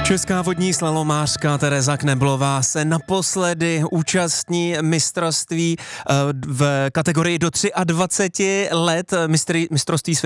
Česká vodní slalomářka Tereza Kneblová se naposledy účastní mistrovství v kategorii do 23 let, mistrovství